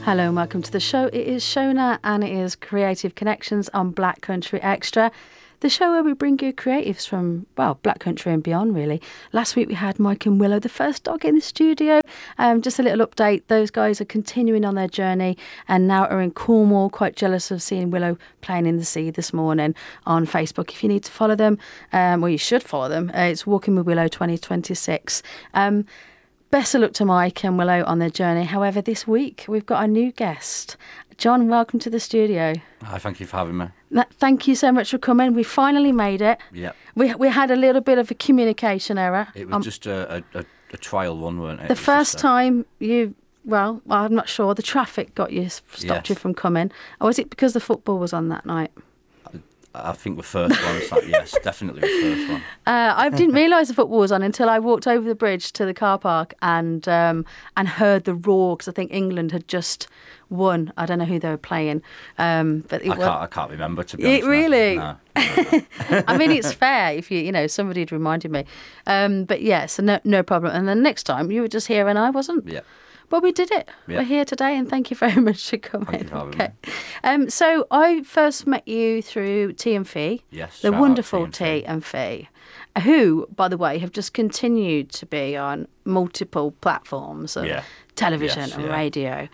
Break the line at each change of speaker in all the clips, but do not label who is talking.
Hello and welcome to the show. It is Shona and it is Creative Connections on Black Country Extra, the show where we bring you creatives from, well, Black Country and beyond, really. Last week we had Mike and Willow, the first dog in the studio. Just a little update. Those guys are continuing on their journey and now are in Cornwall. Quite jealous of seeing Willow playing in the sea this morning on Facebook. If you need to follow them, well, you should follow them. It's Walking with Willow 2026. Best of luck to Mike and Willow on their journey. However, this week we've got a new guest. John, welcome to the studio.
Hi, thank you for having me.
Thank you so much for coming. We finally made it.
Yeah.
We had a little bit of a communication error.
It was just a trial one, weren't it?
The first time well, I'm not sure, the traffic got you, stopped you from coming. Or was it because the football was on that night?
I think the first one was like, yes, definitely the first one.
I didn't realise the football was on until I walked over the bridge to the car park and heard the roar, because I think England had just won. I don't know who they were playing. But
I can't remember, to be honest.
Really?
No.
I mean, it's fair if somebody had reminded me. But yeah, so no problem. And then next time you were just here and I wasn't.
Yeah.
Well, we did it.
Yeah.
We're here today, and thank you very much for coming.
Thank you for having me.
So I first met you through T and Fee,
Yes,
the
shout out
wonderful
T
T and Fee, who, by the way, have just continued to be on multiple platforms of television and radio,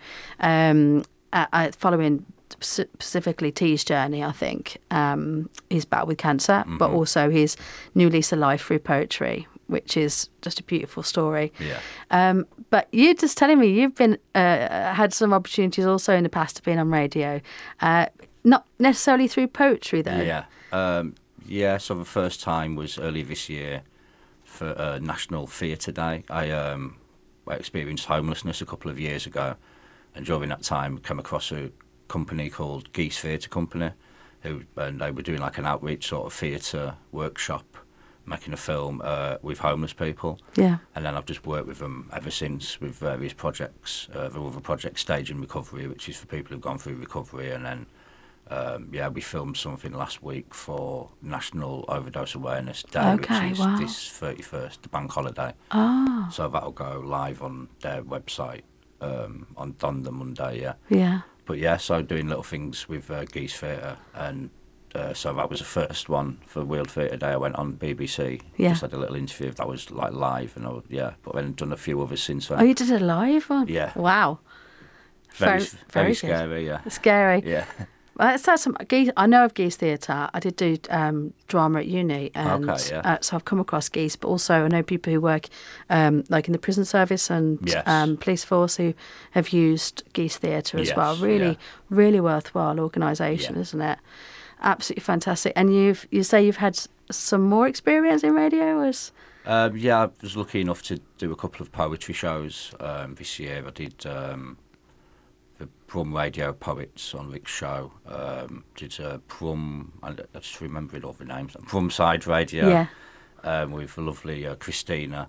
following specifically T's journey. I think his battle with cancer, but also his new lease of life through poetry, which is just a beautiful story.
Yeah.
But you're just telling me you've been had some opportunities also in the past to be on radio, not necessarily through poetry though.
Yeah. So the first time was early this year for National Theatre Day. I experienced homelessness a couple of years ago, and during that time came across a company called Geese Theatre Company, and they were doing like an outreach sort of theatre workshop, making a film with homeless people. Yeah. And then I've just worked with them ever since with various projects. The other project, Stage and Recovery, which is for people who've gone through recovery. And then, we filmed something last week for National Overdose Awareness Day, which is this 31st, the bank holiday. Oh. So that'll go live on their website on the Monday, yeah.
Yeah.
But yeah, so doing little things with Geese Theatre, and so that was the first one for World Theatre Day. I went on BBC, just had a little interview that was like live, and but then done a few others since then.
Oh, you did a live one?
Yeah.
Wow.
Very scary, yeah.
Scary.
Yeah.
Well, let's have some Geese. I know of Geese Theatre. I did do drama at uni, and so I've come across Geese. But also, I know people who work like in the prison service and police force who have used Geese Theatre as well. Really worthwhile organisation, isn't it? Absolutely fantastic. And you say you've had some more experience in radio, as?
I was lucky enough to do a couple of poetry shows this year. I did the Brum Radio Poets on Rick's show. Did Brum, I just remembered all the names. Brumside Radio with the lovely Christina.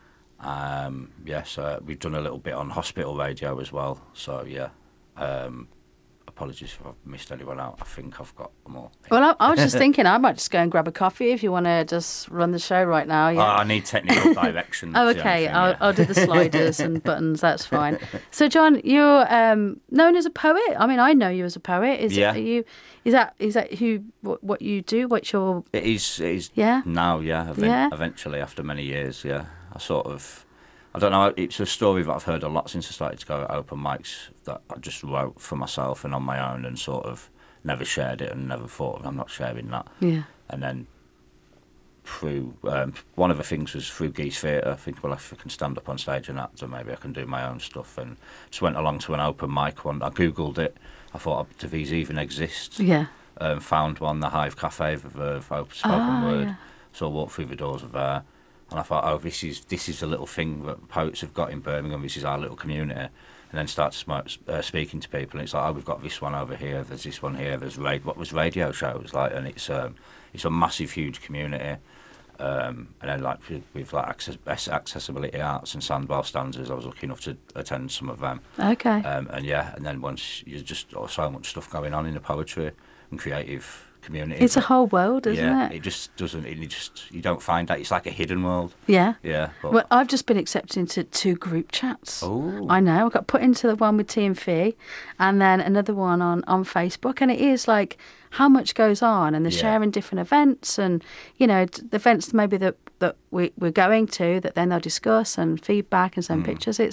So we've done a little bit on hospital radio as well. So apologies if I've missed anyone out. I think I've got them all.
Well, I was just thinking I might just go and grab a coffee if you want to just run the show right now. Yeah.
I need technical direction.
Oh, okay. I'll do the sliders and buttons. That's fine. So, John, you're known as a poet. I mean, I know you as a poet. Is that what you do? What's your?
It is.
Yeah.
Now, eventually, after many years, I don't know, it's a story that I've heard a lot since I started to go at open mics, that I just wrote for myself and on my own, and sort of never shared it and never thought, I'm not sharing that. Yeah. And then through, one of the things was through Geese Theatre, I think, well, if I can stand up on stage and act, then maybe I can do my own stuff. And just went along to an open mic one. I Googled it. I thought, do these even exist? Yeah. Found one, the Hive Cafe, the spoken word. Yeah. So I walked through the doors of there. And I thought, this is a little thing that poets have got in Birmingham. This is our little community. And then start speaking to people. And it's like, we've got this one over here. There's this one here. There's what was radio shows like, and it's a massive, huge community. And then like with like accessibility arts and Sandwell stanzas, I was lucky enough to attend some of them. Okay. And then once you just so much stuff going on in the poetry and creative community.
It's a whole world, isn't
yeah,
it?
it just doesn't. You don't find that. It's like a hidden world.
Yeah.
Yeah. But,
Well, I've just been accepted into 2 group chats.
Oh.
I know. I got put into the one with T and Fee, and then another one on Facebook. And it is like how much goes on, and they're
Yeah.
sharing different events, and the events maybe that we're going to, that then they'll discuss and feedback and send pictures.